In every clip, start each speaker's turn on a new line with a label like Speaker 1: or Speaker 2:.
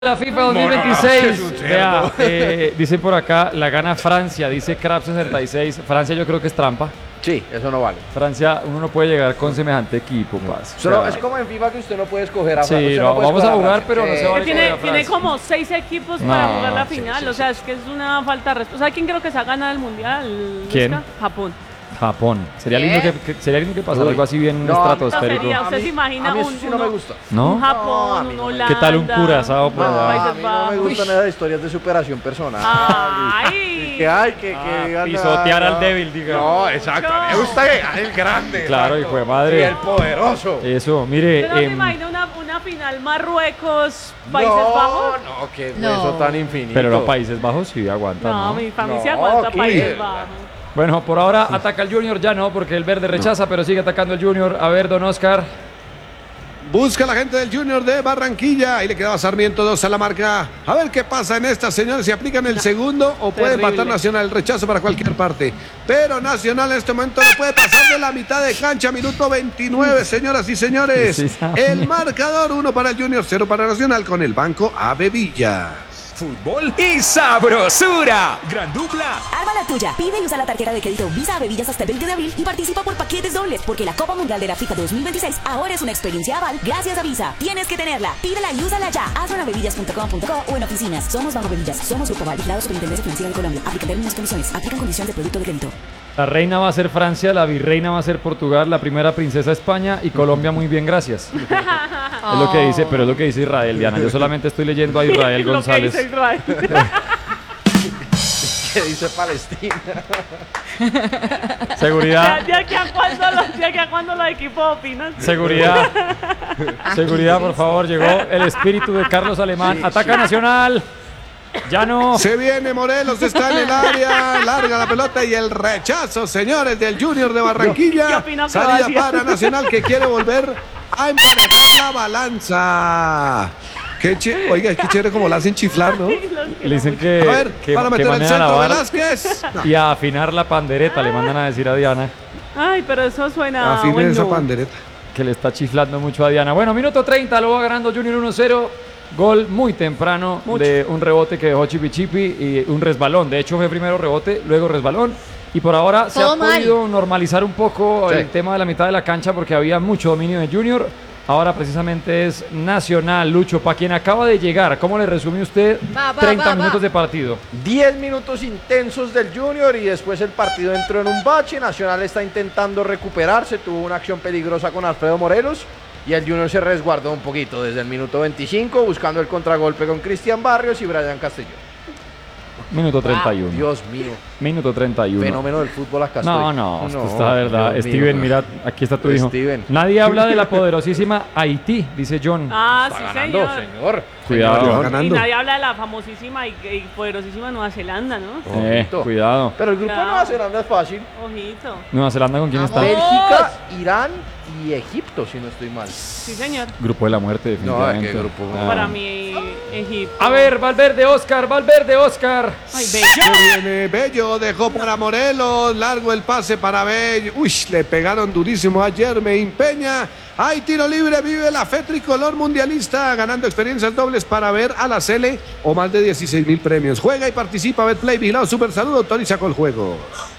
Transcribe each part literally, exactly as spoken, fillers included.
Speaker 1: La FIFA dos mil veintiséis, vea, eh, dice por acá, la gana Francia, dice Crab sesenta y seis. Francia yo creo que es trampa.
Speaker 2: Sí, eso no vale.
Speaker 1: Francia, uno no puede llegar con semejante equipo, paz.
Speaker 2: O sea, es como en FIFA que usted no puede escoger a Francia.
Speaker 1: Sí,
Speaker 2: no,
Speaker 1: no,
Speaker 2: puede
Speaker 1: vamos a jugar,
Speaker 2: Francia.
Speaker 1: pero no se va a
Speaker 3: tiene, tiene como seis equipos
Speaker 1: no,
Speaker 3: para jugar la
Speaker 1: sí,
Speaker 3: final,
Speaker 1: sí,
Speaker 3: o sea, es que es una falta de respeto. ¿Sabe quién creo que se ha ganado el mundial?
Speaker 1: ¿Quién?
Speaker 3: Luisca? Japón.
Speaker 1: Japón. Sería lindo que, que, sería lindo que pasara
Speaker 2: Uy.
Speaker 1: algo así bien
Speaker 2: No,
Speaker 1: estratosférico.
Speaker 3: Sería, ¿usted
Speaker 2: A mí-
Speaker 3: se imagina
Speaker 2: a mí eso
Speaker 3: un,
Speaker 2: sí no
Speaker 3: uno-
Speaker 2: me gusta.
Speaker 1: ¿No?
Speaker 3: un Japón,
Speaker 2: No, a mí
Speaker 3: un
Speaker 2: no me
Speaker 3: Holanda?
Speaker 1: ¿Qué tal un Curazao por
Speaker 2: No,
Speaker 1: allá?
Speaker 2: a
Speaker 3: Países
Speaker 2: mí no me
Speaker 3: Bajos.
Speaker 2: gustan esas historias de superación personal.
Speaker 3: Ay.
Speaker 2: Que hay que, que
Speaker 1: Ah,
Speaker 2: anda-
Speaker 1: pisotear al débil, diga.
Speaker 2: No, exacto. A mí me gusta que gane el grande.
Speaker 1: Claro,
Speaker 2: exacto.
Speaker 1: hijo de madre.
Speaker 2: Y el poderoso.
Speaker 1: Eso, mire.
Speaker 3: ¿Usted no se
Speaker 1: em,
Speaker 3: imagina una, una final Marruecos, Países
Speaker 2: no,
Speaker 3: Bajos?
Speaker 2: No, qué
Speaker 4: No.
Speaker 2: eso tan infinito.
Speaker 1: pero los Países Bajos sí aguantan.
Speaker 3: No,
Speaker 1: ¿no?
Speaker 3: mi familia
Speaker 2: No,
Speaker 3: aguanta
Speaker 2: ¿qué?
Speaker 3: Países Bajos.
Speaker 1: Bueno, por ahora ataca el Junior, ya no, porque el verde rechaza, pero sigue atacando el Junior. A ver, don Oscar.
Speaker 5: Busca la gente del Junior de Barranquilla y le quedaba Sarmiento dos a la marca. A ver qué pasa en esta, señores, si aplican el segundo o puede
Speaker 3: Terrible.
Speaker 5: empatar Nacional. El rechazo para cualquier parte. Pero Nacional en este momento no puede pasar de la mitad de cancha. Minuto veintinueve, señoras y señores.
Speaker 1: Sí, sí.
Speaker 5: El marcador, uno para el Junior, cero para Nacional con el Banco Ave Villa.
Speaker 6: Fútbol y sabrosura. Gran dupla.
Speaker 4: Arma la tuya. Pide y usa la tarjeta de crédito Visa a Bebillas hasta el veinte de abril y participa por paquetes dobles porque la Copa Mundial de la FIFA dos mil veintiséis ahora es una experiencia aval gracias a Visa. Tienes que tenerla. Pídela y úsala ya. Hazlo en bebillas punto com punto co o en oficinas. Somos Banco Bebillas. Somos Grupo Aval. Vigilado Superintendencia Financiera de Colombia. Aplican términos y condiciones. Aplican condiciones de producto de crédito.
Speaker 1: La reina va a ser Francia, la virreina va a ser Portugal, la primera princesa España y Colombia muy bien, gracias. Es lo que dice, pero es lo que dice Israel, Diana. Yo solamente estoy leyendo a Israel
Speaker 3: Lo que
Speaker 1: González.
Speaker 3: dice Israel.
Speaker 2: ¿Qué dice Palestina?
Speaker 1: Seguridad,
Speaker 3: ¿De aquí a cuándo los, de aquí a cuándo los equipos opinan?
Speaker 1: seguridad, seguridad, por favor. Llegó el espíritu de Carlos Alemán. Ataca Nacional. Ya no.
Speaker 5: Se viene Morelos, está en el área, larga la pelota y el rechazo, señores, del Junior de Barranquilla.
Speaker 3: ¿Qué opina
Speaker 5: Salida
Speaker 3: Croacia?
Speaker 5: para Nacional que quiere volver a emparejar la balanza. Qué ché- Oiga, qué chévere como la hacen chiflar, ¿no?
Speaker 1: Le dicen que,
Speaker 5: A ver,
Speaker 1: que,
Speaker 5: para
Speaker 1: que
Speaker 5: meter el
Speaker 1: manden a
Speaker 5: centro,
Speaker 1: lavar
Speaker 5: Velázquez. No,
Speaker 1: y a afinar la pandereta, le mandan a decir a Diana
Speaker 3: Ay, pero eso suena
Speaker 5: afinen
Speaker 3: bueno.
Speaker 5: esa pandereta.
Speaker 1: que le está chiflando mucho a Diana. Bueno, minuto treinta, lo va ganando Junior uno cero. Gol muy temprano
Speaker 3: Mucho.
Speaker 1: de un rebote que dejó Chipi Chipi y un resbalón. De hecho, fue primero rebote, luego resbalón. Y por ahora se
Speaker 4: Todo
Speaker 1: ha
Speaker 4: mal.
Speaker 1: podido normalizar un poco
Speaker 2: Sí.
Speaker 1: el tema de la mitad de la cancha porque había mucho dominio de Junior. Ahora precisamente es Nacional. Lucho, para quien acaba de llegar, ¿cómo le resume usted
Speaker 4: Va, va,
Speaker 1: treinta
Speaker 4: va, va.
Speaker 1: minutos de partido?
Speaker 2: diez minutos intensos del Junior y después el partido entró en un bache. Nacional está intentando recuperarse, tuvo una acción peligrosa con Alfredo Morelos y el Junior se resguardó un poquito desde el minuto veinticinco buscando el contragolpe con Cristian Barrios y Brian Castellón.
Speaker 1: Minuto treinta y uno.
Speaker 2: Dios mío,
Speaker 1: Minuto treinta y uno.
Speaker 2: fenómeno del fútbol acá
Speaker 1: No,
Speaker 2: estoy.
Speaker 1: no, esto está de verdad.
Speaker 2: Dios mío.
Speaker 1: Steven, mira, aquí está tu hijo.
Speaker 2: Steven.
Speaker 1: Nadie habla de la poderosísima Haití, dice John.
Speaker 3: Ah, sí,
Speaker 2: Está ganando,
Speaker 3: señor.
Speaker 2: señor.
Speaker 1: Cuidado.
Speaker 5: Señor, va
Speaker 3: Y
Speaker 5: ganando.
Speaker 3: nadie habla de la famosísima y, y poderosísima Nueva Zelanda, ¿no?
Speaker 1: Eh,
Speaker 2: Ojito.
Speaker 1: cuidado.
Speaker 2: Pero el grupo de
Speaker 3: Claro.
Speaker 2: Nueva Zelanda es fácil.
Speaker 3: Ojito.
Speaker 1: Nueva Zelanda, ¿con quién está?
Speaker 4: Vamos.
Speaker 2: Bélgica, Irán y Egipto, si no estoy mal.
Speaker 3: Sí, señor.
Speaker 1: Grupo de la muerte, definitivamente.
Speaker 2: ¿qué grupo?
Speaker 1: Ah.
Speaker 3: Para mí, Egipto.
Speaker 1: A ver, Valverde, Oscar, Valverde, Oscar.
Speaker 3: Ay, bello.
Speaker 5: Se viene Bello, dejó para Morelos, largo el pase para Bello. Uy, le pegaron durísimo a Jermaine Peña. Hay tiro libre, vive la fe tricolor mundialista, ganando experiencias dobles para ver a la Cele o más de dieciséis mil premios. Juega y participa, Betplay, vigilado, super salud, autoriza con el juego.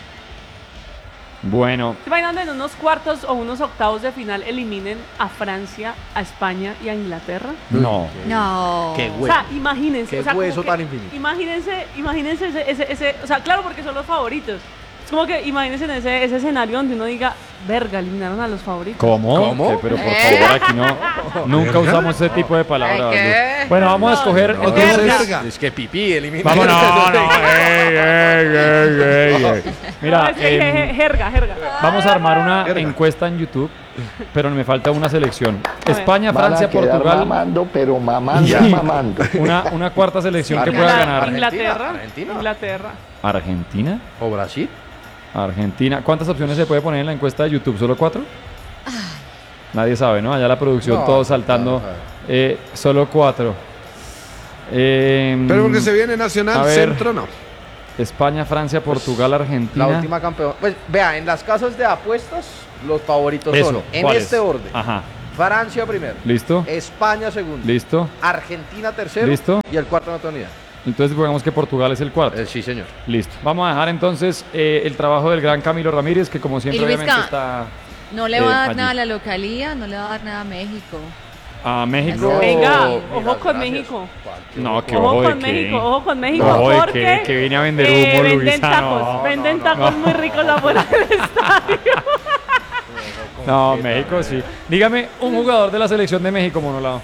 Speaker 1: Bueno,
Speaker 3: ¿Se imaginan en unos cuartos o unos octavos de final eliminen a Francia, a España y a Inglaterra?
Speaker 1: no.
Speaker 4: No.
Speaker 2: Qué
Speaker 3: O
Speaker 2: bueno.
Speaker 3: sea, imagínense.
Speaker 2: Qué
Speaker 3: o sea, como
Speaker 2: hueso
Speaker 3: que-
Speaker 2: tan infinito.
Speaker 3: Imagínense, imagínense ese, ese, ese- o sea, claro, porque son los favoritos. Es como que imagínense en ese, ese escenario donde uno diga, verga, eliminaron a los favoritos.
Speaker 1: ¿Cómo?
Speaker 2: ¿Cómo?
Speaker 1: ¿Qué? Pero por
Speaker 4: ¿Eh?
Speaker 1: favor, aquí no. Nunca usamos ese tipo de palabras.
Speaker 4: Ay, ¿qué?
Speaker 1: Luis. Bueno, vamos a escoger
Speaker 5: No,
Speaker 1: entonces.
Speaker 5: verga.
Speaker 2: Es que pipí elimina.
Speaker 1: Vamos, no, no. ey, ey, ey, ey, ey.
Speaker 3: No,
Speaker 1: Mira,
Speaker 3: es que je- je-
Speaker 1: em,
Speaker 3: jerga, jerga.
Speaker 1: vamos a armar una
Speaker 5: Verga.
Speaker 1: encuesta en YouTube, pero me falta una selección.
Speaker 3: ver.
Speaker 1: España,
Speaker 7: Van a
Speaker 1: Francia,
Speaker 7: quedar
Speaker 1: Portugal.
Speaker 7: mamando, pero mamando,
Speaker 1: Ya.
Speaker 7: mamando.
Speaker 1: Una, una cuarta selección que pueda
Speaker 3: La-
Speaker 1: ganar.
Speaker 3: Inglaterra.
Speaker 2: Argentina.
Speaker 3: Inglaterra.
Speaker 1: Argentina.
Speaker 2: ¿O Brasil?
Speaker 1: Argentina. ¿Cuántas opciones se puede poner en la encuesta de YouTube? ¿Solo cuatro? Nadie sabe, ¿no? Allá la producción,
Speaker 2: No,
Speaker 1: todos saltando.
Speaker 2: no, no.
Speaker 1: Eh, solo cuatro. Eh,
Speaker 5: Pero porque se viene Nacional,
Speaker 1: a ver.
Speaker 5: centro no.
Speaker 1: España, Francia, Portugal, Argentina.
Speaker 2: La última campeona. Pues vea, en las casas de apuestas, los favoritos
Speaker 1: Eso,
Speaker 2: son en
Speaker 1: ¿cuáles?
Speaker 2: este orden:
Speaker 1: Ajá.
Speaker 2: Francia primero.
Speaker 1: Listo.
Speaker 2: España segundo.
Speaker 1: Listo.
Speaker 2: Argentina tercero.
Speaker 1: Listo.
Speaker 2: Y el cuarto no tengo ni idea.
Speaker 1: Entonces digamos que Portugal es el cuarto.
Speaker 2: Eh, sí, señor.
Speaker 1: Listo. Vamos a dejar entonces eh, el trabajo del gran Camilo Ramírez, que como siempre
Speaker 7: Y Luisca,
Speaker 1: obviamente está
Speaker 7: No le
Speaker 1: eh,
Speaker 7: va a dar
Speaker 1: allí.
Speaker 7: nada a la localía, no le va a dar nada a México.
Speaker 1: A México.
Speaker 3: Venga,
Speaker 2: Mil
Speaker 3: ojo con
Speaker 2: gracias.
Speaker 3: México.
Speaker 1: No, que
Speaker 3: Ojo
Speaker 1: ojo de
Speaker 3: con
Speaker 1: qué.
Speaker 3: México, ojo con México,
Speaker 1: Ojo de
Speaker 3: porque
Speaker 1: qué, que viene a vender
Speaker 3: eh,
Speaker 1: humo,
Speaker 3: venden
Speaker 1: Luisa,
Speaker 3: tacos,
Speaker 1: no,
Speaker 3: venden
Speaker 1: no,
Speaker 3: tacos
Speaker 1: no.
Speaker 3: muy ricos afuera del estadio.
Speaker 1: No, México sí. Dígame un jugador de la selección de México, Monolao.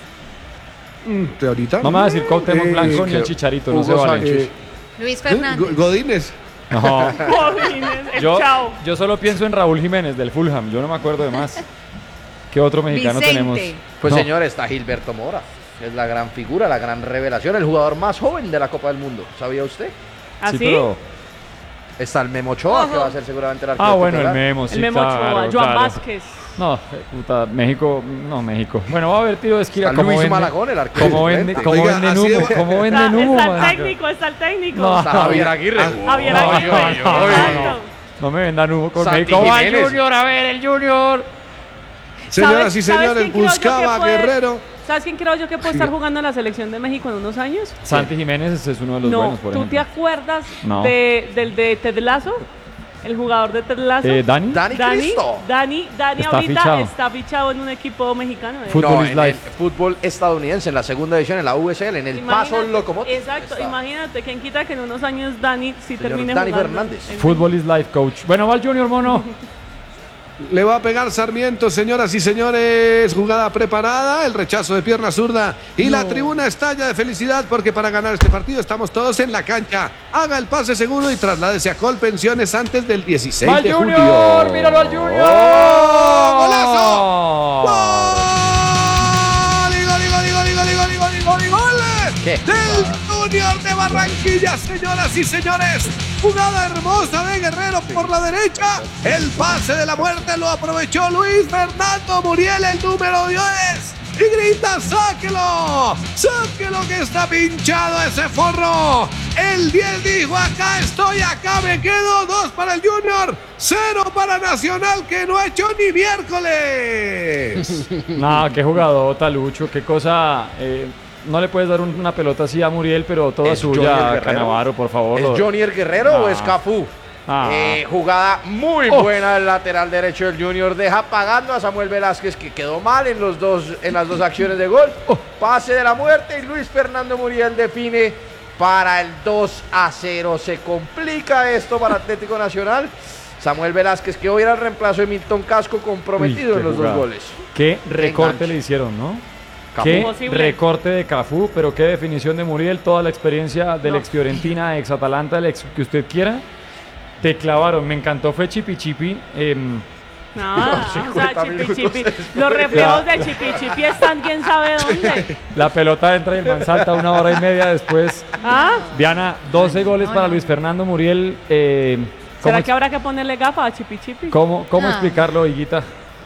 Speaker 5: Mm, ¿de ahorita?
Speaker 1: No me va a decir Cuauhtémoc
Speaker 5: Eh,
Speaker 1: Blanco ni el
Speaker 2: que
Speaker 1: Chicharito, no
Speaker 2: Hugo
Speaker 1: se vale.
Speaker 2: Sánchez.
Speaker 5: Eh,
Speaker 7: Luis
Speaker 5: ¿eh?
Speaker 7: Fernández.
Speaker 5: Go- Godínez.
Speaker 1: No.
Speaker 3: Jolines, el
Speaker 1: Yo,
Speaker 3: chao.
Speaker 1: yo solo pienso en Raúl Jiménez del Fulham, yo no me acuerdo de más. ¿Qué otro mexicano
Speaker 7: Vicente.
Speaker 1: tenemos?
Speaker 2: Pues
Speaker 1: No.
Speaker 2: señor, está Gilberto Mora. Es la gran figura, la gran revelación, el jugador más joven de la Copa del Mundo. ¿Sabía usted?
Speaker 3: ¿Así?
Speaker 1: Sí, pero-
Speaker 2: Está el Memo Ochoa,
Speaker 7: Ojo.
Speaker 2: que va a ser seguramente el arquero
Speaker 1: Ah, bueno, el
Speaker 2: titular.
Speaker 1: Memo, sí,
Speaker 3: El Memo Ochoa,
Speaker 1: claro,
Speaker 3: Joan
Speaker 1: claro.
Speaker 3: Vázquez.
Speaker 1: No, eh, puta, México, no, México. Bueno, va a haber tiro de esquina.
Speaker 2: Está
Speaker 1: ¿Cómo
Speaker 2: Luis
Speaker 1: vende,
Speaker 2: Malagón, el arquero
Speaker 1: ¿Cómo, vende,
Speaker 2: suplente.
Speaker 1: cómo
Speaker 5: Oiga,
Speaker 1: venden
Speaker 5: así de
Speaker 1: humo?
Speaker 5: bu-
Speaker 1: ¿Cómo
Speaker 3: Está,
Speaker 1: venden humo?
Speaker 3: está el
Speaker 1: marica?
Speaker 3: técnico, está el técnico.
Speaker 1: No.
Speaker 2: Está Javier Aguirre.
Speaker 3: Javier
Speaker 1: No,
Speaker 3: Aguirre.
Speaker 1: no, no,
Speaker 3: Exacto.
Speaker 1: No me vendan humo con
Speaker 2: Santi
Speaker 1: México. Va el
Speaker 2: Jiménez.
Speaker 1: Junior, a ver, el Junior.
Speaker 5: Señoras y
Speaker 3: ¿Sabes
Speaker 5: señores,
Speaker 3: quién creo yo
Speaker 5: buscaba
Speaker 3: que puede-
Speaker 5: Guerrero.
Speaker 3: ¿Sabes quién creo yo que puede estar jugando en la selección de México en unos años?
Speaker 1: Santi Jiménez es uno de los
Speaker 3: No,
Speaker 1: buenos, por
Speaker 3: ¿tú te
Speaker 1: ejemplo.
Speaker 3: acuerdas
Speaker 1: No.
Speaker 3: de, del de Ted Lasso? El jugador de Ted Lasso.
Speaker 1: Eh, ¿Dani?
Speaker 2: Dani
Speaker 3: Dani,
Speaker 2: Cristo.
Speaker 3: Dani, Dani
Speaker 1: Está
Speaker 3: ahorita
Speaker 1: fichado.
Speaker 3: está fichado en un equipo mexicano. ¿eh?
Speaker 1: Fútbol
Speaker 2: No,
Speaker 1: is
Speaker 2: en el
Speaker 1: life.
Speaker 2: fútbol estadounidense, en la segunda división, en la U S L, en el
Speaker 3: Imagínate-
Speaker 2: Paso Locomotive.
Speaker 3: Exacto,
Speaker 2: Está.
Speaker 3: imagínate, ¿quién quita que en unos años Dani sí
Speaker 2: Señor
Speaker 3: termine
Speaker 2: Dani
Speaker 3: jugando?
Speaker 2: Fernández.
Speaker 3: en
Speaker 1: Fútbol is life, coach. Bueno, va el Junior, mono.
Speaker 5: Le va a pegar Sarmiento, señoras y señores. Jugada preparada, el rechazo de pierna zurda. Y la tribuna estalla de felicidad porque para ganar este partido estamos todos en la cancha. Haga el pase seguro y trasládese a Colpensiones antes del dieciséis
Speaker 1: ¡Va el
Speaker 5: de julio.
Speaker 1: Junior! ¡Míralo al Junior!
Speaker 5: ¡Oh! ¡Golazo! ¡Gol! ¡Y gol, y gol, y gol, y gol, y gol, y gol, y gol, y gol!
Speaker 2: ¿Qué?
Speaker 5: Del Junior de Barranquilla, señoras y señores. Jugada hermosa de Guerrero por la derecha. El pase de la muerte lo aprovechó Luis Fernando Muriel, el número diez. Y grita, sáquelo, sáquelo que está pinchado ese forro. El diez dijo, acá estoy, acá me quedo. Dos para el Junior, cero para Nacional, que no ha hecho ni miércoles.
Speaker 1: No, qué jugadota, Lucho. Qué cosa. eh, no le puedes dar un- una pelota así a Muriel, pero toda
Speaker 2: ¿Es Jonier
Speaker 1: suya,
Speaker 2: Guerrero?
Speaker 1: Canavaro, por favor.
Speaker 2: ¿Es Johnny el Guerrero
Speaker 1: Ah.
Speaker 2: o es Cafú?
Speaker 1: Ah.
Speaker 2: Eh, jugada muy
Speaker 1: Oh.
Speaker 2: buena del lateral derecho del Junior. Deja pagando a Samuel Velázquez, que quedó mal en, los dos, en las dos acciones de gol. Pase de la muerte y Luis Fernando Muriel define para el dos a cero. Se complica esto para Atlético Nacional. Samuel Velázquez, que hoy era el reemplazo de Milton Casco, comprometido
Speaker 1: Uy, qué
Speaker 2: en los
Speaker 1: jugada.
Speaker 2: dos goles.
Speaker 1: Qué recorte
Speaker 2: enganche.
Speaker 1: le hicieron, ¿no?
Speaker 2: Cafú.
Speaker 1: Qué
Speaker 3: Imposible.
Speaker 1: recorte de Cafú, pero qué definición de Muriel, toda la experiencia del
Speaker 3: No.
Speaker 1: ex Fiorentina, ex Atalanta, el ex que usted quiera. Te clavaron, me encantó, fue Chipi Chipi. em,
Speaker 3: Nada, o sea,
Speaker 2: cincuenta
Speaker 3: chipi
Speaker 2: minutos
Speaker 3: chipi.
Speaker 2: después.
Speaker 3: Los reflejos de chipi chipi están quién sabe dónde.
Speaker 1: la pelota entra y el man salta una hora y media después.
Speaker 3: ¿Ah?
Speaker 1: Diana, doce goles
Speaker 7: no,
Speaker 1: para
Speaker 7: no.
Speaker 1: Luis Fernando Muriel. eh, ¿Cómo,
Speaker 3: ¿Será que habrá que ponerle gafa a chipi chipi?
Speaker 1: cómo, cómo
Speaker 7: Ah.
Speaker 1: explicarlo, Higuita?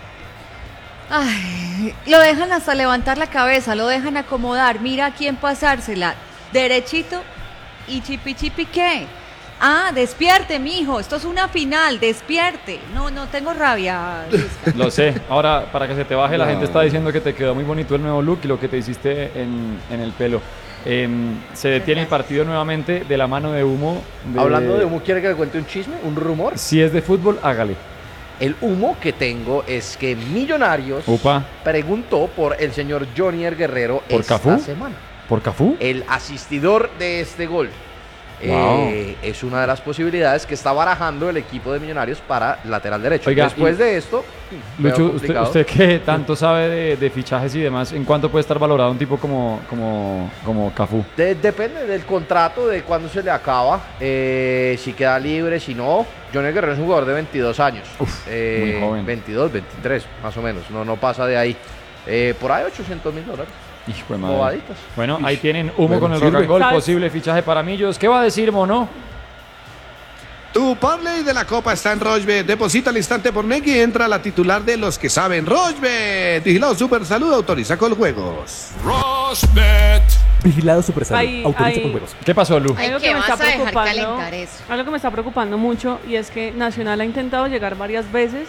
Speaker 7: Ay, lo dejan hasta levantar la cabeza, lo dejan acomodar, mira a quién pasársela, derechito y chipi chipi qué. Ah, despierte, mijo, esto es una final, despierte. No, no tengo rabia. Luisca.
Speaker 1: Lo sé. Ahora, para que se te baje, la gente está diciendo que te quedó muy bonito el nuevo look y lo que te hiciste en, en el pelo. Em, se detiene el partido nuevamente de la mano de humo. de-
Speaker 2: Hablando de humo, ¿quiere que le cuente un chisme? ¿Un rumor?
Speaker 1: Si es de fútbol, hágale.
Speaker 2: El humo que tengo es que Millonarios
Speaker 1: Upa.
Speaker 2: preguntó por el señor Jonier Guerrero
Speaker 1: ¿Por
Speaker 2: esta
Speaker 1: Cafú?
Speaker 2: semana.
Speaker 1: ¿Por Cafú?
Speaker 2: El asistidor de este gol.
Speaker 1: Wow.
Speaker 2: Eh, es una de las posibilidades que está barajando el equipo de Millonarios para lateral derecho.
Speaker 1: Oiga,
Speaker 2: Después
Speaker 1: y-
Speaker 2: de esto, veo
Speaker 1: Lucho, usted,
Speaker 2: complicado.
Speaker 1: usted que tanto sabe de, de fichajes y demás, ¿en cuánto puede estar valorado un tipo como, como, como Cafú?
Speaker 2: De- depende del contrato, de cuándo se le acaba, eh, si queda libre, si no. Jonier Guerrero es un jugador de veintidós años. Eh,
Speaker 1: muy joven.
Speaker 2: veintidós, veintitrés, más o menos. No, no pasa de ahí. Eh, por ahí ochocientos mil dólares.
Speaker 1: Hijo de madre.
Speaker 2: Bobaditas.
Speaker 1: Bueno, ahí tienen humo
Speaker 5: Bueno,
Speaker 1: con el
Speaker 5: sirve.
Speaker 1: rock and roll,
Speaker 3: ¿Sabes?
Speaker 1: posible fichaje para Millos. ¿Qué va a decir, Mono?
Speaker 5: Tu parlay de la Copa está en Rochbet. Deposita al instante por Nequi y entra la titular de los que saben. Rochbet. Vigilado Super Salud, autoriza con juegos.
Speaker 6: Rosbet.
Speaker 8: Vigilado Supersalud.
Speaker 3: Ahí-
Speaker 8: Autoriza
Speaker 3: ahí-
Speaker 8: con juegos.
Speaker 1: ¿Qué pasó, Lu?
Speaker 7: Ay,
Speaker 3: Algo
Speaker 7: ¿qué
Speaker 3: que me
Speaker 7: vas
Speaker 3: está
Speaker 7: a dejar
Speaker 3: preocupando,
Speaker 7: calentar eso?
Speaker 3: algo que me está preocupando mucho y es que Nacional ha intentado llegar varias veces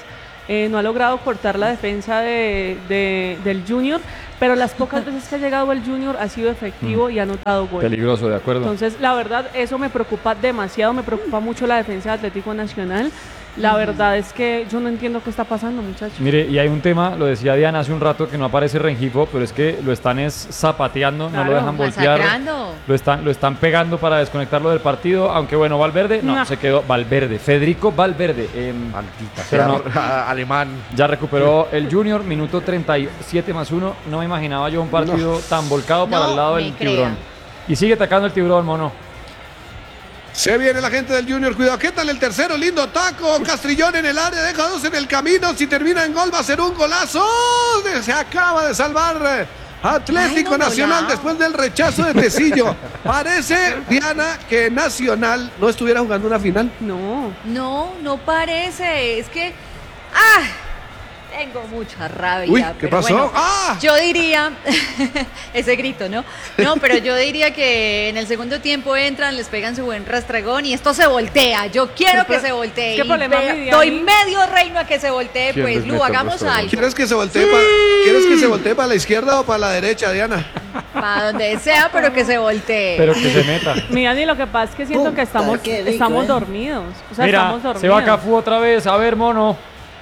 Speaker 3: eh, no ha logrado cortar la defensa de, de- del Junior, pero las pocas veces que ha llegado el Junior ha sido efectivo y ha anotado gol.
Speaker 1: Peligroso, de acuerdo.
Speaker 3: Entonces, la verdad, eso me preocupa demasiado, me preocupa mucho la defensa de Atlético Nacional. La verdad es que yo no entiendo qué está pasando, muchachos.
Speaker 1: Mire, y hay un tema, lo decía Diana hace un rato, que no aparece Rengifo, pero es que lo están es zapateando, no
Speaker 3: Claro,
Speaker 1: lo dejan voltear.
Speaker 7: masacrando.
Speaker 1: Lo están, lo están pegando para desconectarlo del partido, aunque bueno, Valverde, no,
Speaker 3: No.
Speaker 1: se quedó Valverde, Federico Valverde. em,
Speaker 2: Maldita
Speaker 1: Pero
Speaker 2: sea,
Speaker 1: no.
Speaker 2: a- alemán.
Speaker 1: ya recuperó el Junior, minuto treinta y siete más uno. No me imaginaba yo un partido tan volcado para
Speaker 7: No
Speaker 1: el lado
Speaker 7: me
Speaker 1: del
Speaker 7: crea.
Speaker 1: tiburón. Y sigue atacando el tiburón, mono.
Speaker 5: Se viene la gente del Junior, cuidado, ¿qué tal el tercero? Lindo taco, Castrillón en el área, deja dos en el camino, si termina en gol va a ser un golazo, se acaba de salvar eh, Atlético
Speaker 7: Ay, no,
Speaker 5: Nacional
Speaker 7: no.
Speaker 5: después del rechazo de Tecillo. Parece, Diana, que Nacional no estuviera jugando una final.
Speaker 3: No.
Speaker 7: No, no parece. Es que. ¡Ah! Tengo mucha rabia.
Speaker 5: Uy, ¿qué
Speaker 7: pero
Speaker 5: pasó?
Speaker 7: bueno,
Speaker 5: ¡Ah!
Speaker 7: Yo diría. Ese grito, ¿no? No, pero yo diría que en el segundo tiempo entran, les pegan su buen rastragón y esto se voltea. Yo quiero
Speaker 3: Sí,
Speaker 7: que
Speaker 3: pero-
Speaker 7: se voltee.
Speaker 3: ¿qué
Speaker 7: y
Speaker 3: problema
Speaker 7: ve-
Speaker 3: habría
Speaker 7: doy
Speaker 3: ahí?
Speaker 7: medio reino a que se voltee.
Speaker 2: ¿Quién
Speaker 7: Pues,
Speaker 2: les
Speaker 7: Lu,
Speaker 2: mete
Speaker 7: hagamos
Speaker 2: rastragón?
Speaker 7: algo.
Speaker 5: ¿Quieres que se voltee para ¿Quieres que se voltee para la izquierda o para la derecha, Diana?
Speaker 7: Para donde sea, pero que se voltee.
Speaker 1: Pero que se meta.
Speaker 3: Mira, Dani, lo que pasa es que siento que estamos, estamos dormidos. O sea,
Speaker 1: Mira,
Speaker 3: estamos dormidos.
Speaker 1: se va Cafú otra vez. A ver, mono.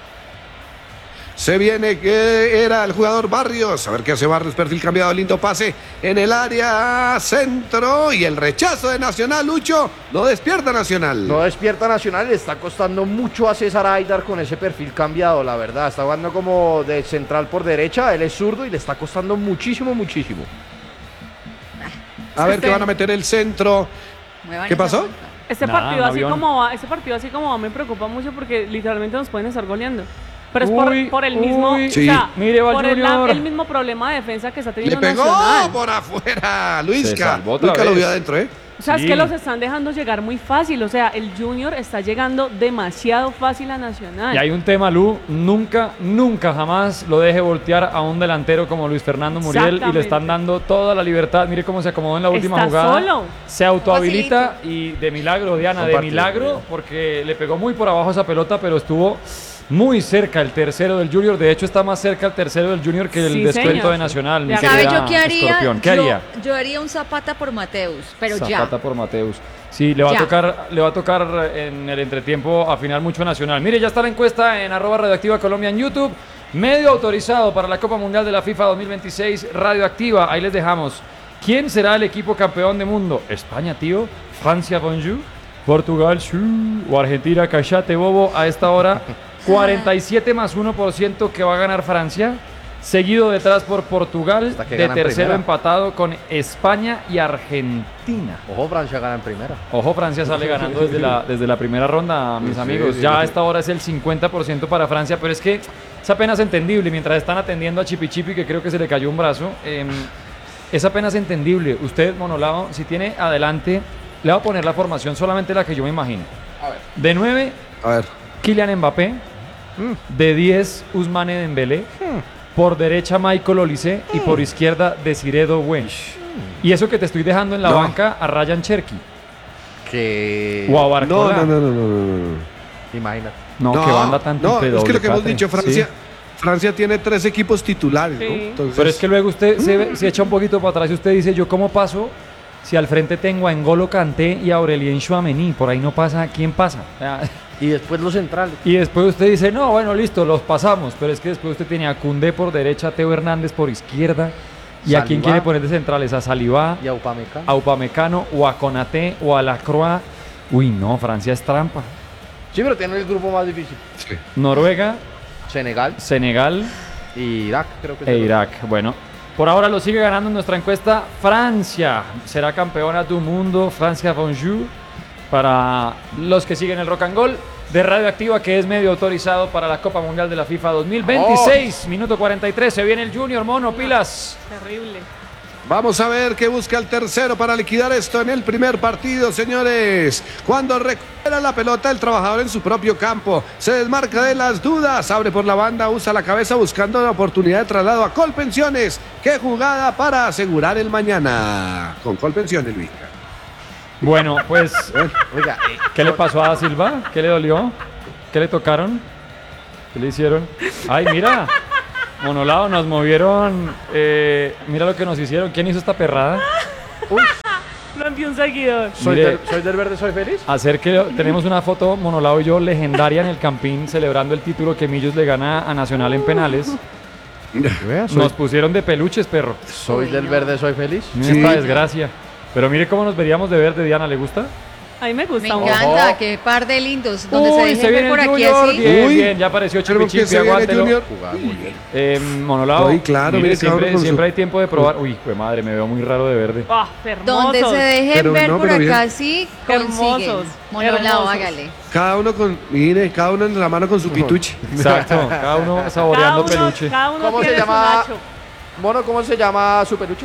Speaker 5: Se viene que era el jugador Barrios. A ver qué hace Barrios. Perfil cambiado. Lindo pase en el área centro. Y el rechazo de Nacional, Lucho. No despierta Nacional.
Speaker 2: No despierta Nacional, le está costando mucho a César Aidar con ese perfil cambiado, la verdad. Está jugando como de central por derecha, él es zurdo y le está costando muchísimo, muchísimo.
Speaker 5: A ver que van a meter el centro.
Speaker 7: Muevan
Speaker 5: ¿Qué
Speaker 7: esa
Speaker 5: pasó?
Speaker 7: bolsa.
Speaker 3: Este
Speaker 1: Nada,
Speaker 3: partido
Speaker 1: un
Speaker 3: así
Speaker 1: avión.
Speaker 3: como va, este partido así como va me preocupa mucho porque literalmente nos pueden estar goleando. Pero es
Speaker 1: Uy,
Speaker 3: por, por el mismo,
Speaker 1: uy.
Speaker 3: o
Speaker 5: Sí.
Speaker 3: sea,
Speaker 1: Mire, va
Speaker 3: por el,
Speaker 1: Junior.
Speaker 3: el mismo problema de defensa que está
Speaker 5: Le
Speaker 3: teniendo
Speaker 5: pegó
Speaker 3: Nacional.
Speaker 5: por afuera.
Speaker 1: Se
Speaker 5: Luisca.
Speaker 1: salvó otra
Speaker 5: Luisca lo
Speaker 1: vez.
Speaker 5: vio adentro, ¿eh?
Speaker 3: O sea,
Speaker 1: Sí.
Speaker 3: es que los están dejando llegar muy fácil. O sea, el Junior está llegando demasiado fácil a Nacional.
Speaker 1: Y hay un tema, Lu, nunca, nunca jamás lo deje voltear a un delantero como Luis Fernando Muriel y le
Speaker 3: Exactamente.
Speaker 1: están dando toda la libertad. Mire cómo se acomodó en la última
Speaker 3: Está
Speaker 1: jugada.
Speaker 3: solo.
Speaker 1: Se autohabilita y de milagro, Diana,
Speaker 2: Buen
Speaker 1: de
Speaker 2: partido,
Speaker 1: milagro,
Speaker 2: Muriel.
Speaker 1: porque le pegó muy por abajo esa pelota, pero estuvo muy cerca el tercero del Junior. De hecho, está más cerca el tercero del Junior que el
Speaker 3: Sí,
Speaker 1: descuento
Speaker 3: señor.
Speaker 1: de Nacional. mi
Speaker 3: De
Speaker 7: ¿Sabe
Speaker 1: querida
Speaker 7: yo qué haría?
Speaker 1: Escorpión. ¿Qué
Speaker 7: yo,
Speaker 1: haría?
Speaker 7: yo haría un Zapata por Mateus, pero
Speaker 1: Zapata
Speaker 7: ya.
Speaker 1: por Mateus. Sí, le va, a
Speaker 7: Ya.
Speaker 1: tocar, le va a tocar en el entretiempo afinar mucho Nacional. Mire, ya está la encuesta en arroba Radioactiva Colombia en YouTube. Medio autorizado para la Copa Mundial de la FIFA dos mil veintiséis Radioactiva. Ahí les dejamos. ¿Quién será el equipo campeón de mundo? ¿España, tío? ¿Francia, bonjour? ¿Portugal, shoo? ¿O Argentina, cachate, bobo? A esta hora, cuarenta y siete más uno por ciento que va a ganar Francia. Seguido detrás por Portugal.
Speaker 2: Hasta que
Speaker 1: De
Speaker 2: ganan
Speaker 1: tercero
Speaker 2: primera.
Speaker 1: empatado con España y Argentina.
Speaker 2: Ojo, Francia gana en primera.
Speaker 1: Ojo, Francia sale ganando desde la, desde la primera ronda, mis amigos. Ya a esta hora es el cincuenta por ciento para Francia, pero es que es apenas entendible. Mientras están atendiendo a Chipi Chipi, que creo que se le cayó un brazo, eh, es apenas entendible. Usted, Monolao, si tiene adelante, le va a poner la formación solamente la que yo me imagino. De nueve,
Speaker 5: A ver.
Speaker 1: Kylian Mbappé. De diez, Ousmane Dembélé. Por derecha, Michael Olise. Y por izquierda, Desiré Doué. Y eso que te estoy dejando en la
Speaker 5: No.
Speaker 1: banca a Ryan Cherky.
Speaker 2: Que...
Speaker 1: O a
Speaker 5: No,
Speaker 1: Barcola.
Speaker 5: no, no, no, no, no, no.
Speaker 2: Imagínate.
Speaker 1: No, que banda tan
Speaker 5: no,
Speaker 1: triple
Speaker 5: es que lo
Speaker 1: doble,
Speaker 5: que hemos
Speaker 1: Catre.
Speaker 5: dicho, Francia,
Speaker 1: Sí.
Speaker 5: Francia tiene tres equipos titulares, ¿no?
Speaker 3: Sí.
Speaker 5: Entonces,
Speaker 1: Pero es que luego usted se, ve- se echa un poquito para atrás y usted dice, ¿yo cómo paso si al frente tengo a N'Golo Kanté y a Aurelien Chouameni? Por ahí no pasa, ¿quién pasa? O sea,
Speaker 2: Y después los centrales.
Speaker 1: y después usted dice, no, bueno, listo, los pasamos. Pero es que después usted tenía a Koundé por derecha, a Teo Hernández por izquierda. ¿Y a quién
Speaker 2: Saliba.
Speaker 1: quiere poner de centrales? ¿A Saliba,
Speaker 2: Y a Upamecano.
Speaker 1: a Upamecano o a Konaté o a Lacroix? Uy, no, Francia es trampa.
Speaker 2: Sí, pero tiene el grupo más difícil.
Speaker 5: sí.
Speaker 1: Noruega,
Speaker 2: Senegal
Speaker 1: Senegal
Speaker 2: y Irak, creo que es
Speaker 1: e
Speaker 2: el
Speaker 1: Irak. Bueno, por ahora lo sigue ganando en nuestra encuesta Francia. Será campeona du mundo. Francia, bonjour. Para los que siguen el Rock and Roll de Radioactiva, que es medio autorizado para la Copa Mundial de la FIFA dos mil veintiséis. Minuto cuarenta y tres. Se viene el Junior, mono, pilas.
Speaker 3: Terrible.
Speaker 5: Vamos a ver qué busca el tercero para liquidar esto en el primer partido, señores. Cuando recupera la pelota el trabajador en su propio campo, se desmarca de las dudas, abre por la banda, usa la cabeza buscando la oportunidad de traslado a Colpensiones. ¡Qué jugada para asegurar el mañana! Con Colpensiones, Luis.
Speaker 1: Bueno, pues,
Speaker 2: Oiga, eh,
Speaker 1: ¿qué le pasó a Da Silva? ¿Qué le dolió? ¿Qué le tocaron? ¿Qué le hicieron? Ay, mira. Monolao, nos movieron. eh, mira lo que nos hicieron. ¿Quién hizo esta perrada?
Speaker 2: Uy,
Speaker 3: Lo envió un seguidor.
Speaker 2: soy,
Speaker 1: Mire.
Speaker 2: del, soy del verde, soy feliz.
Speaker 1: Hacer que tenemos una foto, Monolao y yo, legendaria en el Campín, celebrando el título que Millos le gana a Nacional en penales.
Speaker 2: Vea, soy,
Speaker 1: Nos pusieron de peluches, perro.
Speaker 2: soy
Speaker 7: Uy,
Speaker 2: del
Speaker 7: no.
Speaker 2: verde, soy feliz.
Speaker 1: Mira
Speaker 5: Sí.
Speaker 1: esta desgracia. Pero mire cómo nos veríamos de verde, Diana, ¿le gusta?
Speaker 3: A mí me
Speaker 7: Me
Speaker 3: gusta mucho.
Speaker 7: encanta,
Speaker 2: Ojo.
Speaker 7: qué par de lindos. Donde se
Speaker 1: Uy,
Speaker 7: dejen
Speaker 1: se
Speaker 7: ver
Speaker 1: viene
Speaker 7: por
Speaker 1: el
Speaker 7: aquí
Speaker 1: Junior.
Speaker 7: así.
Speaker 1: Bien,
Speaker 5: Uy.
Speaker 1: bien, ya apareció
Speaker 5: Pero que
Speaker 1: Chipi Chipi,
Speaker 5: se viene
Speaker 1: aguántelo.
Speaker 5: Junior.
Speaker 2: Jugaba muy bien.
Speaker 1: Eh, Monolao,
Speaker 5: Uy, claro,
Speaker 1: mire,
Speaker 5: mire, cada
Speaker 1: siempre,
Speaker 5: uno con
Speaker 1: siempre
Speaker 5: su-
Speaker 1: hay tiempo de probar. Uy, pues madre, me veo muy raro de verde.
Speaker 3: Ah, hermosos.
Speaker 7: Donde se dejen
Speaker 5: Pero
Speaker 7: ver
Speaker 5: no,
Speaker 7: por
Speaker 5: pero
Speaker 7: acá
Speaker 5: bien.
Speaker 7: sí,
Speaker 3: Hermosos,
Speaker 7: consiguen. Monolao,
Speaker 3: hermosos.
Speaker 7: hágale.
Speaker 5: Cada uno con, mire, cada uno en la mano con su pituche.
Speaker 1: Exacto, cada uno
Speaker 3: Cada
Speaker 1: saboreando
Speaker 3: uno,
Speaker 1: peluche.
Speaker 3: cada uno
Speaker 2: ¿Cómo se
Speaker 3: tiene su
Speaker 2: llama?
Speaker 3: Nacho.
Speaker 2: Mono, ¿cómo se llama su peluche?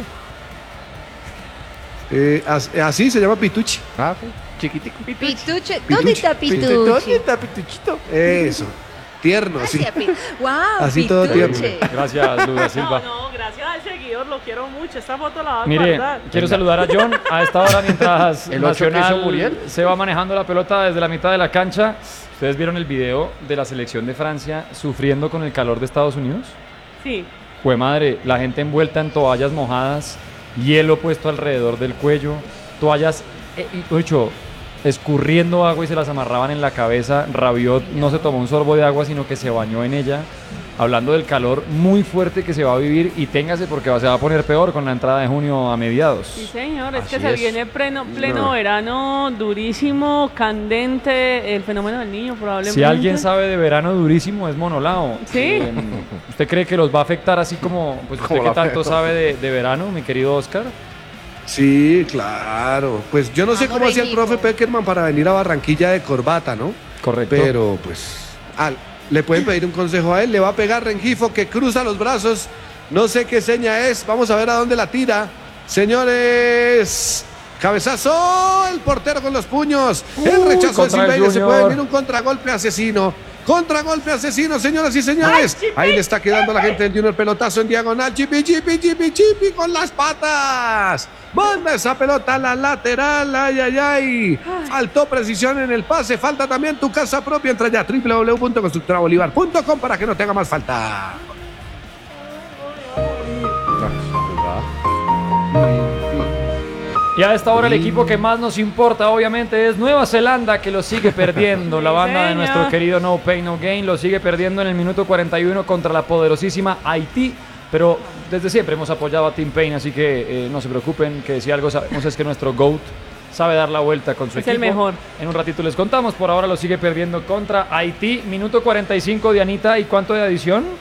Speaker 5: Eh, as- así se llama pituche.
Speaker 2: Ah, ok. Chiquitico.
Speaker 7: Pituche, ¿dónde está
Speaker 2: ¿Dónde
Speaker 7: Pituche?
Speaker 2: está Pituchito?
Speaker 5: Eso. Tierno, así.
Speaker 7: Wow,
Speaker 5: Así todo
Speaker 7: Pituche.
Speaker 1: Gracias, Luda Silva.
Speaker 3: No, no, gracias al seguidor, lo quiero mucho. Esta foto la va a
Speaker 1: Mire,
Speaker 3: guardar.
Speaker 1: quiero saludar a John a esta hora mientras
Speaker 2: El ocho que hizo
Speaker 1: Nacional
Speaker 2: Muriel.
Speaker 1: se va manejando la pelota desde la mitad de la cancha. ¿Ustedes vieron el video de la selección de Francia sufriendo con el calor de Estados Unidos?
Speaker 3: Sí.
Speaker 1: Jue madre, la gente envuelta en toallas mojadas, hielo puesto alrededor del cuello, toallas, eh, y, ocho, escurriendo agua y se las amarraban en la cabeza. Rabiot no se tomó un sorbo de agua, sino que se bañó en ella. Hablando del calor muy fuerte que se va a vivir, y téngase porque va- se va a poner peor con la entrada de junio a mediados.
Speaker 3: Sí, señor, es
Speaker 2: Así
Speaker 3: que se
Speaker 2: es.
Speaker 3: viene pleno, pleno verano, durísimo, candente, el fenómeno del niño probablemente.
Speaker 1: Si alguien sabe de verano durísimo es Monolao.
Speaker 3: Sí.
Speaker 1: Eh, ¿Usted cree que los va a afectar así como, pues usted
Speaker 2: Como
Speaker 1: que
Speaker 2: la
Speaker 1: tanto
Speaker 2: feo.
Speaker 1: sabe de, de verano, mi querido Oscar?
Speaker 5: Sí, claro. Pues yo no sé
Speaker 7: Vamos,
Speaker 5: cómo hacía el
Speaker 7: Rengifo.
Speaker 5: profe Peckerman para venir a Barranquilla de corbata, ¿no?
Speaker 1: Correcto.
Speaker 5: Pero pues al- le pueden pedir un consejo a él, le va a pegar Rengifo que cruza los brazos, no sé qué seña es, vamos a ver a dónde la tira. Señores, cabezazo, el portero con los puños, el
Speaker 1: Uy,
Speaker 5: rechazo de
Speaker 1: contra el
Speaker 5: Silveira, se
Speaker 1: Junior.
Speaker 5: puede venir un contragolpe asesino. Contragolpe asesino, señoras y señores. Ahí le está quedando la gente del Junior, pelotazo en diagonal. Chipi, chipi, chipi, chipi con las patas. Manda esa pelota a la lateral. Ay, ay, ay. Faltó precisión en el pase. Falta también tu casa propia. Entra ya a doble u doble u doble u punto constructora bolívar punto com para que no tenga más falta.
Speaker 1: Y a esta hora el equipo que más nos importa obviamente es Nueva Zelanda, que lo sigue perdiendo. La
Speaker 3: Sí,
Speaker 1: banda de
Speaker 3: señor.
Speaker 1: nuestro querido No Pain No Gain lo sigue perdiendo en el minuto cuarenta y uno contra la poderosísima Haití. Pero desde siempre hemos apoyado a Team Pain, así que eh, no se preocupen, que si algo sabemos es que nuestro GOAT sabe dar la vuelta con su
Speaker 3: Es
Speaker 1: equipo.
Speaker 3: el mejor.
Speaker 1: En un ratito les contamos, por ahora lo sigue perdiendo contra Haití. Minuto cuarenta y cinco, Dianita, ¿y cuánto de adición?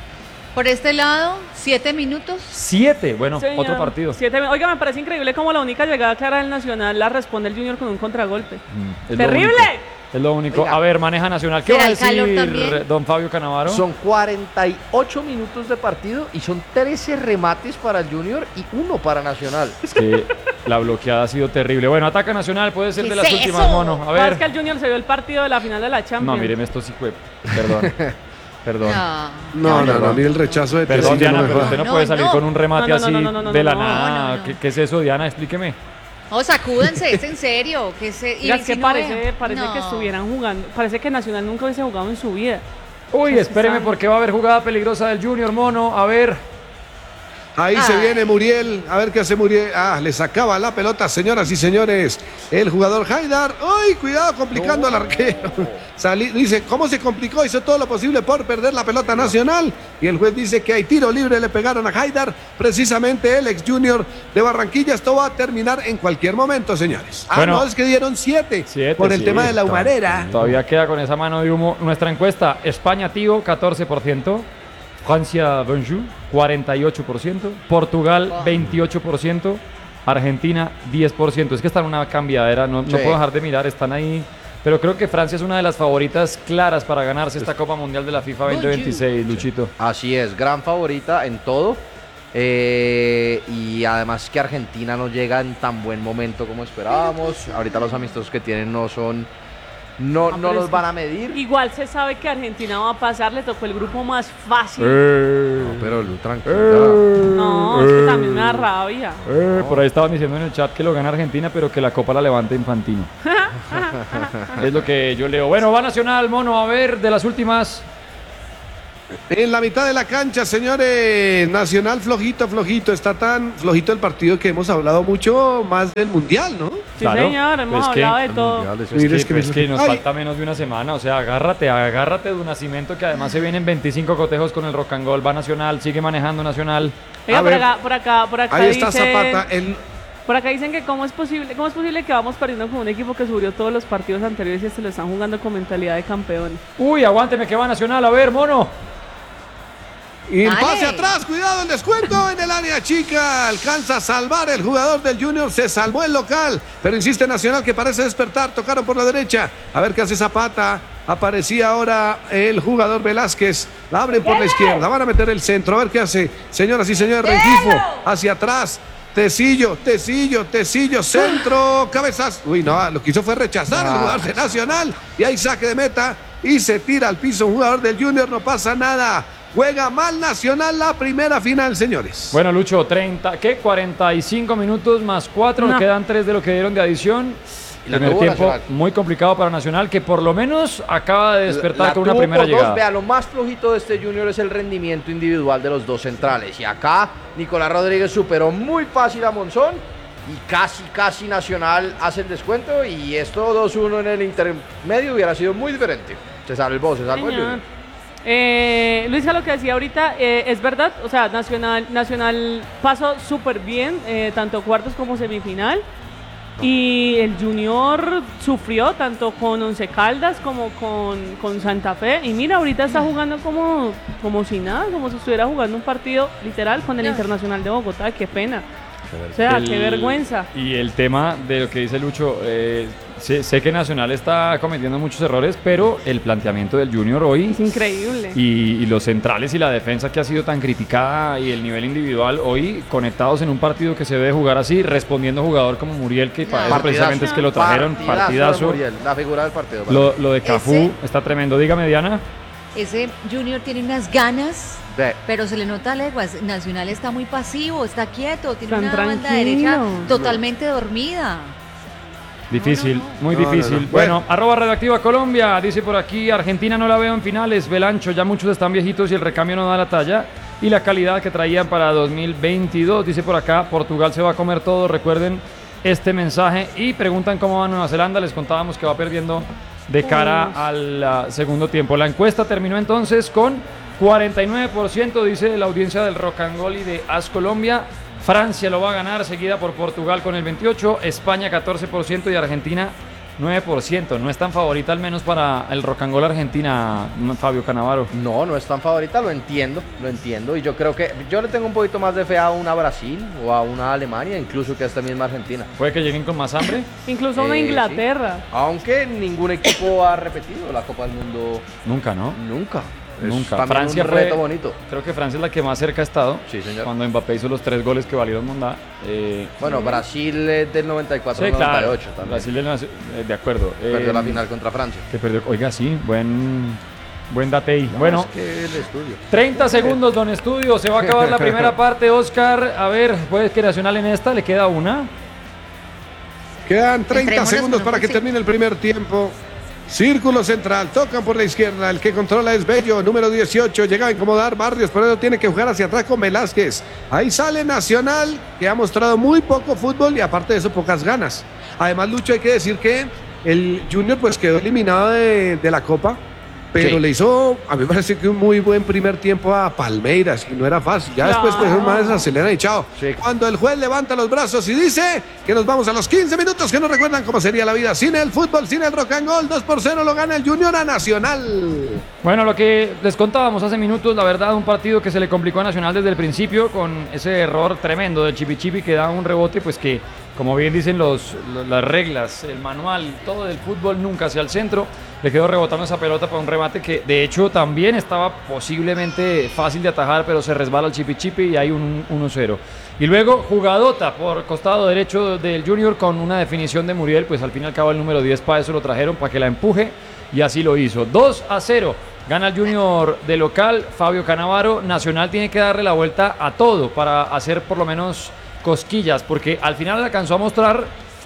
Speaker 7: Por este lado, siete minutos.
Speaker 1: Siete, bueno,
Speaker 3: Señor.
Speaker 1: otro partido.
Speaker 3: Siete- Oiga, me parece increíble cómo la única llegada clara del Nacional la responde el Junior con un contragolpe.
Speaker 1: Mm, es lo
Speaker 3: ¡Terrible!
Speaker 1: único. Es lo único.
Speaker 2: Oiga.
Speaker 1: A ver, maneja Nacional. ¿Qué va
Speaker 7: ¿Será
Speaker 1: a
Speaker 7: el calor
Speaker 1: decir
Speaker 7: también?
Speaker 1: don Fabio Canavaro?
Speaker 2: Son cuarenta y ocho minutos de partido y son trece remates para el Junior y uno para Nacional.
Speaker 1: Sí, la bloqueada ha sido terrible. Bueno, ataca Nacional, puede ser
Speaker 7: ¿Qué
Speaker 1: de
Speaker 7: es
Speaker 1: las
Speaker 7: eso?
Speaker 1: últimas, mono. A
Speaker 3: Más
Speaker 1: ver.
Speaker 3: que el Junior se vio el partido de la final de la Champions.
Speaker 1: No, míreme esto sí fue. Perdón. Perdón.
Speaker 7: No,
Speaker 5: No, no, no, mire el rechazo de
Speaker 1: Perdón,
Speaker 5: Tecillo,
Speaker 1: Diana,
Speaker 5: no me
Speaker 1: pero
Speaker 5: joda.
Speaker 1: usted no,
Speaker 7: No,
Speaker 1: puede salir
Speaker 7: no.
Speaker 1: con un remate
Speaker 3: No, no, no,
Speaker 1: así
Speaker 3: no, no, no,
Speaker 1: de la
Speaker 3: no,
Speaker 1: nada.
Speaker 7: no, no, no.
Speaker 1: ¿Qué, qué es eso, Diana? Explíqueme.
Speaker 7: Oh, sacúdense, es en serio. Que se, y
Speaker 3: Mira, es
Speaker 7: si
Speaker 3: que
Speaker 7: no
Speaker 3: parece,
Speaker 7: ven-
Speaker 3: parece
Speaker 7: no.
Speaker 3: que estuvieran jugando. Parece que Nacional nunca hubiese jugado en su vida.
Speaker 1: Uy,
Speaker 3: Sí,
Speaker 1: espéreme
Speaker 3: sabe.
Speaker 1: porque va a haber jugada peligrosa del Junior, mono. A ver.
Speaker 5: Ahí se
Speaker 7: Ay.
Speaker 5: viene Muriel. A ver qué hace Muriel. Ah, le sacaba la pelota, señoras y señores. El jugador Haidar. ¡Ay, cuidado! Complicando al arquero. Salí, dice, ¿cómo se complicó? Hizo todo lo posible por perder la pelota nacional. Y el juez dice que hay tiro libre. Le pegaron a Haidar. Precisamente el ex Junior de Barranquilla. Esto va a terminar en cualquier momento, señores. Ah,
Speaker 1: Bueno.
Speaker 5: no, es que dieron siete.
Speaker 1: Siete,
Speaker 5: por el
Speaker 1: sí,
Speaker 5: tema de la
Speaker 1: está-
Speaker 5: humarera.
Speaker 1: Todavía queda con esa mano de humo. Nuestra encuesta, España, tío, catorce por ciento. Francia, bonjour, cuarenta y ocho por ciento. Portugal, veintiocho por ciento. Argentina, diez por ciento. Es que están una cambiadera, no, no
Speaker 2: Sí.
Speaker 1: puedo dejar de mirar, están ahí. Pero creo que Francia es una de las favoritas claras para ganarse esta Copa Mundial de la FIFA veinte veintiséis, Luchito.
Speaker 2: Así es, gran favorita en todo. Eh, y además que Argentina no llega en tan buen momento como esperábamos. Ahorita los amistosos que tienen no son. No,
Speaker 3: Ah,
Speaker 2: no
Speaker 3: pero
Speaker 2: los
Speaker 3: es
Speaker 2: van
Speaker 3: que
Speaker 2: a medir.
Speaker 3: Igual se sabe que Argentina va a pasar, le tocó el grupo más fácil.
Speaker 1: Eh,
Speaker 2: Pero Lu, tranquila.
Speaker 3: No, es que también me da rabia.
Speaker 1: eh, por ahí estaban diciendo en el chat que lo gana Argentina, pero que la Copa la levanta Infantino. Es lo que yo leo. Bueno, va Nacional, mono, a ver, de las últimas.
Speaker 5: En la mitad de la cancha, señores, Nacional flojito, flojito, está tan flojito el partido que hemos hablado mucho más del Mundial, ¿no?
Speaker 3: Sí,
Speaker 1: Claro,
Speaker 3: señor, hemos
Speaker 1: pues que-
Speaker 3: hablado de todo.
Speaker 2: Mundiales,
Speaker 1: Es
Speaker 5: Mire,
Speaker 1: que,
Speaker 5: es que
Speaker 1: pues,
Speaker 5: me-
Speaker 1: que nos
Speaker 5: Ay.
Speaker 1: falta menos de una semana, o sea, agárrate, agárrate de un nacimiento que además se vienen veinticinco cotejos con el Rock and Roll, va Nacional, sigue manejando Nacional.
Speaker 3: Oiga,
Speaker 5: A
Speaker 3: por
Speaker 5: ver.
Speaker 3: acá, por acá, por acá
Speaker 5: Ahí está
Speaker 3: dicen-
Speaker 5: Zapata, el...
Speaker 3: Por acá dicen que cómo es posible, cómo es posible que vamos perdiendo con un equipo que subió todos los partidos anteriores y se lo están jugando con mentalidad de campeón.
Speaker 1: Uy, aguánteme que va Nacional, a ver, mono.
Speaker 5: Y el
Speaker 7: Dale.
Speaker 5: pase atrás, cuidado el descuento en el área chica, alcanza a salvar el jugador del Junior, se salvó el local, pero insiste Nacional que parece despertar, tocaron por la derecha, a ver qué hace Zapata, aparecía ahora el jugador Velázquez, la abren por la izquierda, van a meter el centro, a ver qué hace, señoras y señores, Rengifo, hacia atrás, Tecillo, Tecillo, Tecillo, centro, cabezas, uy no, lo que hizo fue rechazar el jugador de Nacional, y hay saque de meta, y se tira al piso un jugador del Junior, no pasa nada. Juega mal Nacional la primera final, señores.
Speaker 1: Bueno, Lucho, treinta, ¿qué? cuarenta y cinco minutos más cuatro,
Speaker 3: No.
Speaker 1: quedan tres de lo que dieron de adición.
Speaker 2: Y la
Speaker 1: Primer
Speaker 2: tuvo
Speaker 1: tiempo
Speaker 2: Nacional.
Speaker 1: muy complicado para Nacional, que por lo menos acaba de despertar
Speaker 2: La
Speaker 1: con una
Speaker 2: tuvo
Speaker 1: primera
Speaker 2: por dos.
Speaker 1: llegada.
Speaker 2: Vea, lo más flojito de este Junior es el rendimiento individual de los dos centrales. Y acá Nicolás Rodríguez superó muy fácil a Monzón y casi, casi Nacional hace el descuento. Y esto dos uno en el intermedio hubiera sido muy diferente. Se sale el boss, se salvó el
Speaker 3: Señor.
Speaker 2: Junior.
Speaker 3: Eh, Luisa, lo que decía ahorita eh, es verdad, o sea, Nacional, Nacional pasó súper bien, eh, tanto cuartos como semifinal. Y el Junior sufrió tanto con Once Caldas como con, con Santa Fe. Y mira, ahorita está jugando como, como si nada, como si estuviera jugando un partido literal con el
Speaker 7: No.
Speaker 3: Internacional de Bogotá. Qué pena. O sea,
Speaker 1: El-
Speaker 3: qué vergüenza.
Speaker 1: Y el tema de lo que dice Lucho, eh, sé, sé que Nacional está cometiendo muchos errores, pero el planteamiento del Junior hoy
Speaker 3: Es increíble.
Speaker 1: y, y los centrales y la defensa que ha sido tan criticada y el nivel individual hoy conectados en un partido que se debe jugar así, respondiendo jugador como Muriel, que para eso
Speaker 2: Partidazo.
Speaker 1: precisamente es que lo trajeron,
Speaker 2: Partidazo de
Speaker 1: partidazo.
Speaker 2: Muriel, la figura del partido.
Speaker 1: Lo, lo de Cafú
Speaker 7: Ese-
Speaker 1: está tremendo. Dígame, Diana.
Speaker 7: Ese Junior tiene unas ganas,
Speaker 2: Ve.
Speaker 7: pero se le nota a leguas. Nacional está muy pasivo, está quieto, tiene
Speaker 3: Tan
Speaker 7: una banda derecha
Speaker 3: tranquilo.
Speaker 7: totalmente dormida.
Speaker 1: Difícil,
Speaker 7: No, no,
Speaker 1: muy
Speaker 5: No, no,
Speaker 1: difícil.
Speaker 5: no.
Speaker 1: Bueno,
Speaker 5: Bueno.
Speaker 1: arroba Redactiva Colombia, dice por aquí, Argentina no la veo en finales, Belancho, ya muchos están viejitos y el recambio no da la talla. Y la calidad que traían para dos mil veintidós, dice por acá, Portugal se va a comer todo, recuerden este mensaje. Y preguntan cómo va Nueva Zelanda, les contábamos que va perdiendo de cara al ah, segundo tiempo. La encuesta terminó entonces con cuarenta y nueve por ciento, dice la audiencia del Rock and Roll y de As Colombia. Francia lo va a ganar, seguida por Portugal con el veintiocho por ciento, España catorce por ciento y Argentina nueve por ciento. No es tan favorita al menos para el Rock and Roll Argentina, Fabio Canavaro.
Speaker 2: No, no es tan favorita, lo entiendo, lo entiendo. Y yo creo que yo le tengo un poquito más de fe a una Brasil o a una Alemania, incluso que a esta misma Argentina.
Speaker 1: Puede que lleguen con más hambre.
Speaker 3: Incluso una
Speaker 2: Eh,
Speaker 3: Inglaterra.
Speaker 2: Aunque ningún equipo ha repetido la Copa del Mundo
Speaker 1: Nunca, ¿no?
Speaker 2: nunca. Es
Speaker 1: Nunca.
Speaker 2: también
Speaker 1: Francia
Speaker 2: un
Speaker 1: fue-
Speaker 2: reto bonito.
Speaker 1: Creo que Francia es la que más cerca ha estado.
Speaker 2: Sí, señor.
Speaker 1: Cuando Mbappé hizo los tres goles que valieron Mondá. Eh,
Speaker 2: Bueno, Brasil es del noventa y cuatro
Speaker 1: sí,
Speaker 2: noventa y
Speaker 1: claro.
Speaker 2: ocho también.
Speaker 1: Brasil del nacio- eh, de acuerdo.
Speaker 2: Perdió
Speaker 1: Eh,
Speaker 2: la final contra Francia.
Speaker 1: Que perdió. Oiga, sí, buen, buen datei.
Speaker 2: No,
Speaker 1: bueno,
Speaker 2: es que el estudio.
Speaker 1: treinta segundos, don Estudio. Se va a acabar la primera parte, Oscar. A ver, puede que Nacional en esta le queda una.
Speaker 5: Quedan treinta
Speaker 7: Entrémonos
Speaker 5: segundos
Speaker 7: con un
Speaker 5: para que
Speaker 7: bolsillo.
Speaker 5: termine el primer tiempo. Círculo central, tocan por la izquierda, el que controla es Bello, número dieciocho, llega a incomodar Barrios, pero eso tiene que jugar hacia atrás con Velázquez. Ahí sale Nacional, que ha mostrado muy poco fútbol y aparte de eso pocas ganas. Además, Lucho, hay que decir que el Junior pues quedó eliminado de, de la Copa, pero
Speaker 2: Sí.
Speaker 5: le hizo, a mí me parece que un muy buen primer tiempo a Palmeiras y no era fácil. Ya después pues esos manes aceleran y chao.
Speaker 2: Sí.
Speaker 5: Cuando el juez levanta los brazos y dice que nos vamos a los quince minutos que nos recuerdan cómo sería la vida sin el fútbol, sin el rock and roll, dos por cero lo gana el Junior a Nacional.
Speaker 1: Bueno, lo que les contábamos hace minutos, la verdad, un partido que se le complicó a Nacional desde el principio con ese error tremendo del Chipi Chipi que da un rebote, pues que, como bien dicen los, los- las reglas, el manual, todo del fútbol nunca hacia el centro, le quedó rebotando esa pelota para un remate que de hecho también estaba posiblemente fácil de atajar, pero se resbala el Chipi Chipi y hay un uno cero. Y luego jugadota por costado derecho del Junior con una definición de Muriel, pues al fin y al cabo el número diez para eso lo trajeron, para que la empuje y así lo hizo. dos a cero. Gana el Junior de local, Fabio Canavaro. Nacional tiene que darle la vuelta a todo para hacer por lo menos cosquillas, porque al final alcanzó a mostrar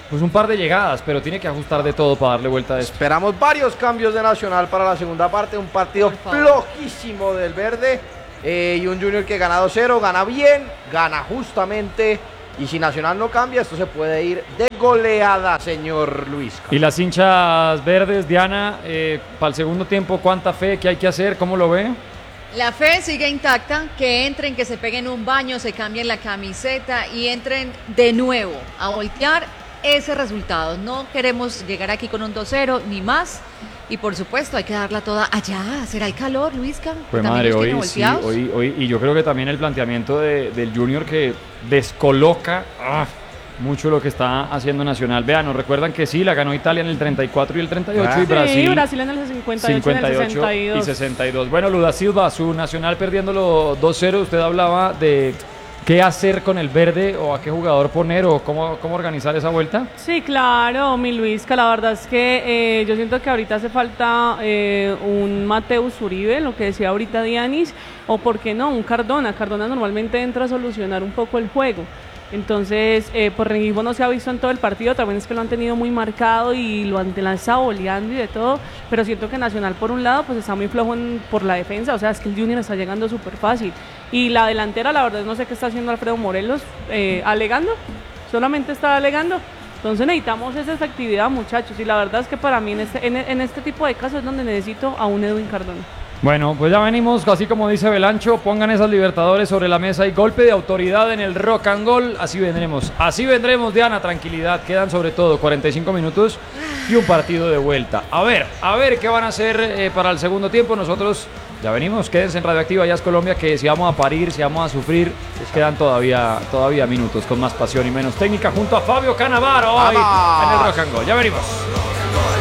Speaker 1: pues un par de llegadas, pero tiene que ajustar de todo para darle vuelta a esto.
Speaker 2: Esperamos varios cambios de Nacional para la segunda parte. Un partido flojísimo del verde eh, y un Junior que gana dos cero, gana bien, gana justamente. Y si Nacional no cambia, esto se puede ir de goleada, señor Luis.
Speaker 1: Y las hinchas verdes, Diana, eh, para el segundo tiempo, ¿cuánta fe? ¿Qué hay que hacer? ¿Cómo lo ve?
Speaker 7: La fe sigue intacta, que entren, que se peguen un baño, se cambien la camiseta y entren de nuevo a voltear ese resultado. No queremos llegar aquí con un dos cero ni más. Y por supuesto hay que darla toda allá. ¿Será el calor, Luisca?
Speaker 1: Pues madre, hoy sí, hoy, hoy, y yo creo que también el planteamiento de, del Junior que descoloca ah, mucho lo que está haciendo Nacional. Vean, nos recuerdan que sí, la ganó Italia en el treinta y cuatro y el treinta y ocho
Speaker 2: Ah.
Speaker 1: y Brasil,
Speaker 3: Sí, Brasil en el cincuenta y ocho,
Speaker 1: cincuenta y ocho
Speaker 3: en el sesenta y dos.
Speaker 1: y sesenta y dos. Bueno, Luda Silva, su Nacional perdiéndolo dos cero. Usted hablaba de qué hacer con el verde o a qué jugador poner o cómo, cómo organizar esa vuelta.
Speaker 3: Sí, claro, mi Luisca, la verdad es que eh, yo siento que ahorita hace falta eh, un Mateus Uribe, lo que decía ahorita Dianis, o por qué no, un Cardona. Cardona normalmente entra a solucionar un poco el juego. Entonces, eh, por Rengifo no se ha visto en todo el partido, también es que lo han tenido muy marcado y lo han, la han estado boleando y de todo, pero siento que Nacional por un lado pues está muy flojo en, por la defensa, o sea, es que el Junior está llegando súper fácil. Y la delantera, la verdad no sé qué está haciendo Alfredo Morelos, eh, alegando, solamente está alegando. Entonces necesitamos esa efectividad, muchachos, y la verdad es que para mí en este, en, en este tipo de casos es donde necesito a un Edwin Cardona.
Speaker 1: Bueno, pues ya venimos, así como dice Belancho, pongan esas Libertadores sobre la mesa y golpe de autoridad en el Rock and Roll, así vendremos, así vendremos, Diana, tranquilidad, quedan sobre todo cuarenta y cinco minutos y un partido de vuelta. A ver, a ver qué van a hacer eh, para el segundo tiempo, nosotros ya venimos, quédense en Radioactiva Jazz Colombia, que si vamos a parir, si vamos a sufrir, quedan todavía, todavía minutos con más pasión y menos técnica junto a Fabio Canavaro hoy en el Rock and Roll, ya venimos.